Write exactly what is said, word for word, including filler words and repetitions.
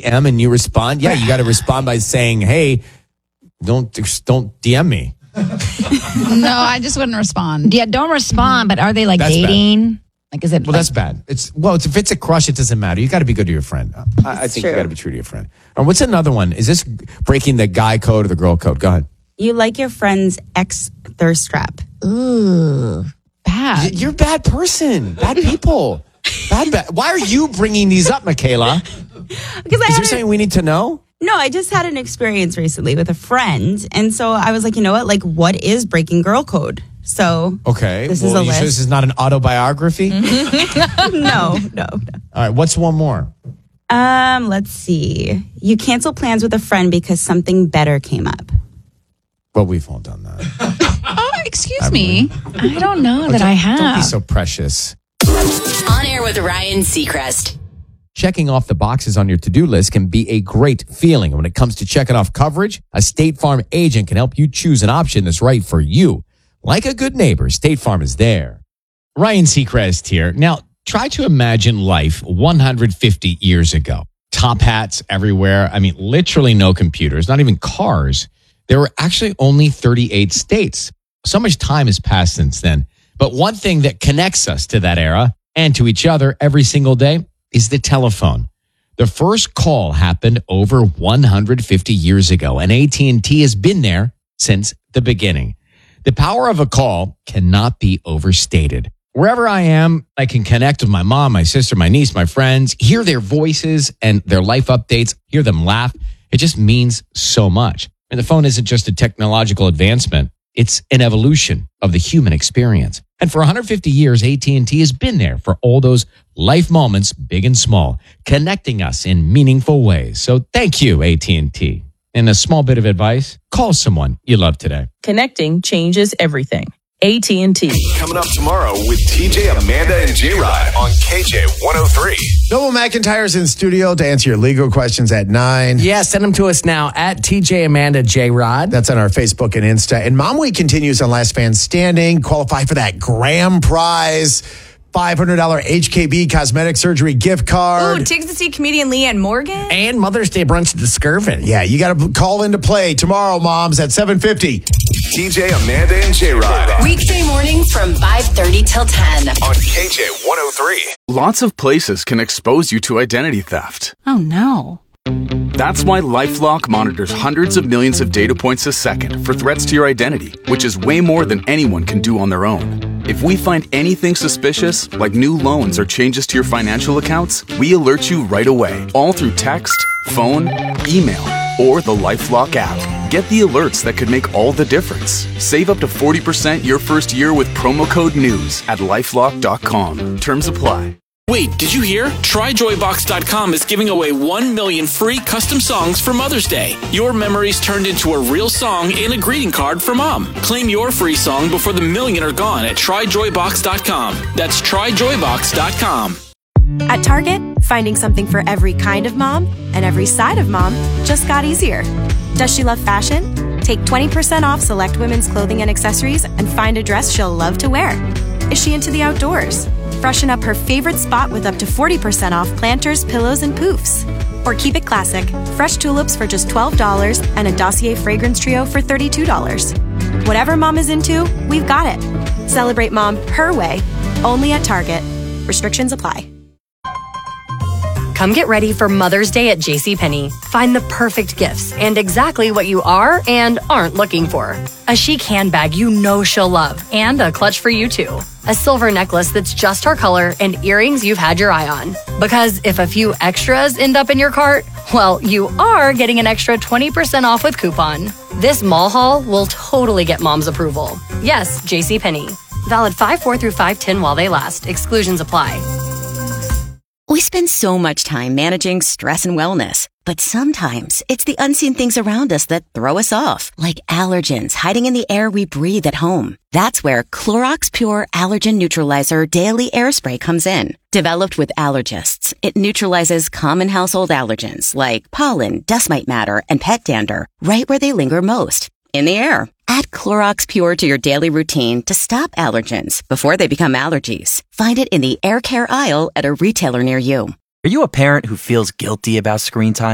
D M and you respond? Yeah, you got to respond by saying, hey, don't don't D M me. No, I just wouldn't respond. Yeah, don't respond, but are they like That's dating? Bad. Like, is it? Well, like- that's bad. It's well, it's, if it's a crush, it doesn't matter. You got to be good to your friend. I, I think true. you got to be true to your friend. Or what's another one? Is this breaking the guy code or the girl code? Go ahead. You like your friend's ex thirst trap. Ooh, Bad. You're a bad person. Bad people. Bad, bad. Why are you bringing these up, Michaela? Because I Is had there a- something we need to know? No, I just had an experience recently with a friend. And so I was like, you know what? Like, what is breaking girl code? So, Okay. This well, is a you list. sure this is not an autobiography? no, no, no. All right. What's one more? Um, let's see. You cancel plans with a friend because something better came up. Well, we've all done that. Oh, excuse me. I don't know that I have. Don't be so precious. On Air with Ryan Seacrest. Checking off the boxes on your to-do list can be a great feeling. And when it comes to checking off coverage, a State Farm agent can help you choose an option that's right for you. Like a good neighbor, State Farm is there. Ryan Seacrest here. Now, try to imagine life one hundred fifty years ago. Top hats everywhere. I mean, literally no computers, not even cars. There were actually only thirty-eight states. So much time has passed since then. But one thing that connects us to that era and to each other every single day is the telephone. The first call happened over one hundred fifty years ago, and A T and T has been there since the beginning. The power of a call cannot be overstated. Wherever I am, I can connect with my mom, my sister, my niece, my friends, hear their voices and their life updates, hear them laugh. It just means so much. And the phone isn't just a technological advancement. It's an evolution of the human experience. And for one hundred fifty years, A T and T has been there for all those life moments, big and small, connecting us in meaningful ways. So thank you, A T and T. And a small bit of advice, call someone you love today. Connecting changes everything. A T and T. Coming up tomorrow with T J, Amanda, and J-Rod on K J one oh three. Noble McIntyre's in studio to answer your legal questions at nine. Yeah, send them to us now at T J Amanda J Rod. That's on our Facebook and Insta. And Mom Week continues on Last Man Standing. Qualify for that Graham Prize. five hundred dollars H K B cosmetic surgery gift card. Ooh, tickets to see comedian Leanne Morgan. And Mother's Day brunch at the Skirvin. Yeah, you got to call into play tomorrow, moms, at seven fifty. T J, Amanda, and J-Rod. Weekday mornings from five thirty till ten. On K J one oh three. Lots of places can expose you to identity theft. Oh, no. That's why LifeLock monitors hundreds of millions of data points a second for threats to your identity, which is way more than anyone can do on their own. If we find anything suspicious, like new loans or changes to your financial accounts, we alert you right away, all through text, phone, email, or the LifeLock app. Get the alerts that could make all the difference. Save up to forty percent your first year with promo code NEWS at lifelock dot com. Terms apply. Wait, did you hear? Try joy box dot com is giving away one million free custom songs for Mother's Day. Your memories turned into a real song and a greeting card for Mom. Claim your free song before the million are gone at try joy box dot com. That's try joy box dot com. At Target, finding something for every kind of mom and every side of mom just got easier. Does she love fashion? Take twenty percent off select women's clothing and accessories and find a dress she'll love to wear. Is she into the outdoors? Freshen up her favorite spot with up to forty percent off planters, pillows, and poofs. Or keep it classic, fresh tulips for just twelve dollars and a Dossier fragrance trio for thirty-two dollars. Whatever mom is into, we've got it. Celebrate mom her way, only at Target. Restrictions apply. Come get ready for Mother's Day at JCPenney. Find the perfect gifts and exactly what you are and aren't looking for. A chic handbag you know she'll love and a clutch for you too. A silver necklace that's just her color and earrings you've had your eye on. Because if a few extras end up in your cart, well, you are getting an extra twenty percent off with coupon. This mall haul will totally get mom's approval. Yes, JCPenney. Valid five four through five ten while they last. Exclusions apply. We spend so much time managing stress and wellness, but sometimes it's the unseen things around us that throw us off, like allergens hiding in the air we breathe at home. That's where Clorox Pure Allergen Neutralizer Daily Air Spray comes in. Developed with allergists, it neutralizes common household allergens like pollen, dust mite matter, and pet dander right where they linger most, in the air. Add Clorox Pure to your daily routine to stop allergens before they become allergies. Find it in the air care aisle at a retailer near you. Are you a parent who feels guilty about screen time?